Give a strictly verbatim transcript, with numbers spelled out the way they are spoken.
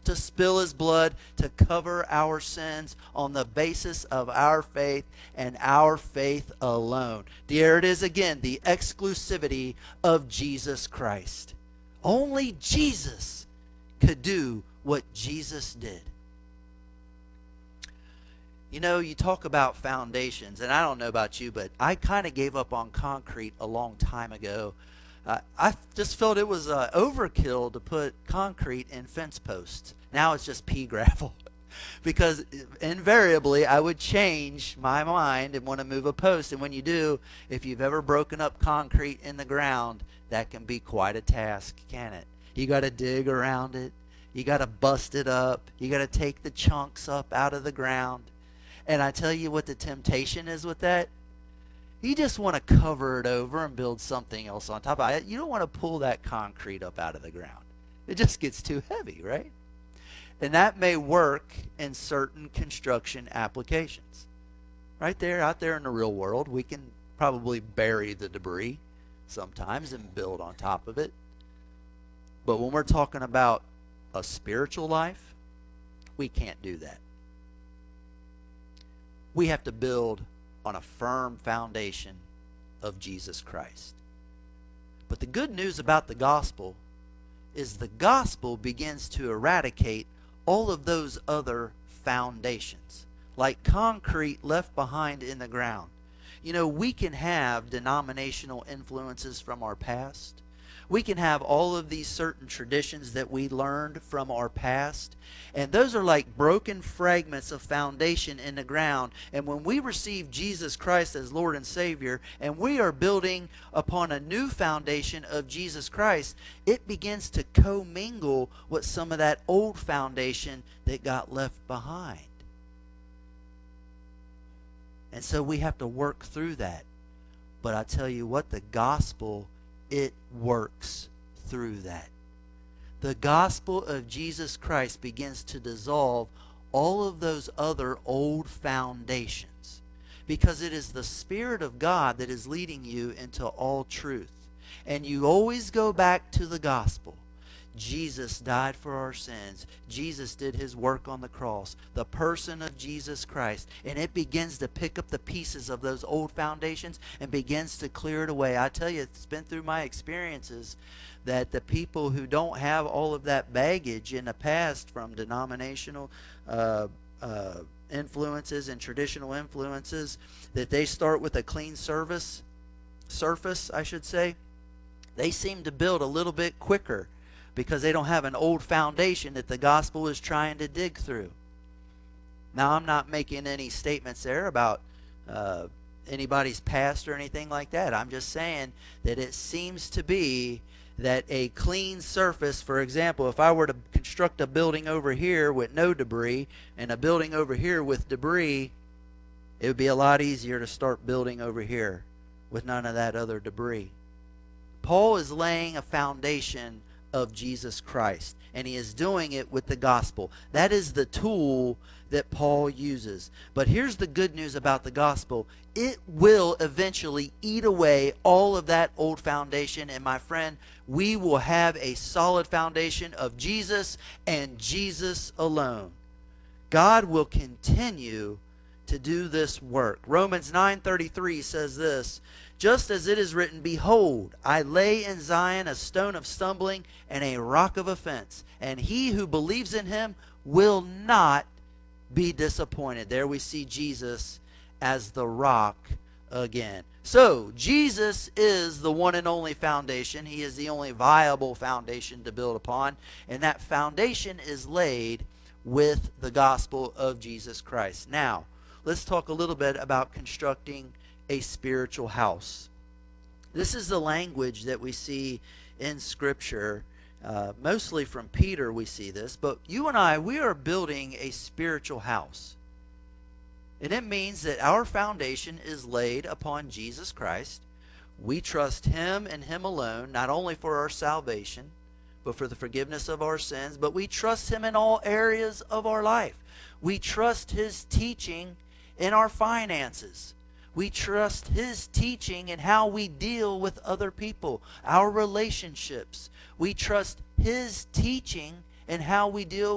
to spill his blood to cover our sins on the basis of our faith and our faith alone. There it is again, the exclusivity of Jesus Christ. Only Jesus could do what Jesus did. You know, you talk about foundations, and I don't know about you, but I kind of gave up on concrete a long time ago. Uh, I just felt it was uh, overkill to put concrete in fence posts. Now it's just pea gravel. Because invariably I would change my mind and want to move a post. And when you do, if you've ever broken up concrete in the ground, that can be quite a task, can it? You got to dig around it. You got to bust it up. You got to take the chunks up out of the ground. And I tell you what the temptation is with that. You just want to cover it over and build something else on top of it. You don't want to pull that concrete up out of the ground. It just gets too heavy, right? And that may work in certain construction applications. Right there, out there in the real world, we can probably bury the debris sometimes and build on top of it. But when we're talking about a spiritual life, we can't do that. We have to build on a firm foundation of Jesus Christ. But the good news about the gospel is the gospel begins to eradicate all of those other foundations, like concrete left behind in the ground. You know, we can have denominational influences from our past. We can have all of these certain traditions that we learned from our past. And those are like broken fragments of foundation in the ground. And when we receive Jesus Christ as Lord and Savior, and we are building upon a new foundation of Jesus Christ, it begins to commingle with some of that old foundation that got left behind. And so we have to work through that. But I tell you what, the gospel, it works through that. The gospel of Jesus Christ begins to dissolve all of those other old foundations, because it is the Spirit of God that is leading you into all truth. And you always go back to the gospel. Jesus died for our sins. Jesus did his work on the cross. The person of Jesus Christ. And it begins to pick up the pieces of those old foundations and begins to clear it away. I tell you, it's been through my experiences that the people who don't have all of that baggage in the past from denominational uh, uh, influences and traditional influences, that they start with a clean service, surface, I should say, they seem to build a little bit quicker, because they don't have an old foundation that the gospel is trying to dig through. Now, I'm not making any statements there about uh, anybody's past or anything like that. I'm just saying that it seems to be that a clean surface, for example, if I were to construct a building over here with no debris and a building over here with debris, it would be a lot easier to start building over here with none of that other debris. Paul is laying a foundation of Jesus Christ, and he is doing it with the gospel. That is the tool that Paul uses. But here's the good news about the gospel. It will eventually eat away all of that old foundation, and my friend, we will have a solid foundation of Jesus and Jesus alone. God will continue to do this work. Romans nine thirty-three says this, just as it is written, behold, I lay in Zion a stone of stumbling and a rock of offense, and he who believes in him will not be disappointed. There we see Jesus as the rock again. So, Jesus is the one and only foundation. He is the only viable foundation to build upon, and that foundation is laid with the gospel of Jesus Christ. Now, let's talk a little bit about constructing a spiritual house. This is the language that we see in Scripture. Uh, mostly from Peter we see this, but you and I, we are building a spiritual house. And it means that our foundation is laid upon Jesus Christ. We trust him and him alone, not only for our salvation, but for the forgiveness of our sins, but we trust him in all areas of our life. We trust his teaching in our finances. We trust his teaching in how we deal with other people, our relationships. We trust his teaching in how we deal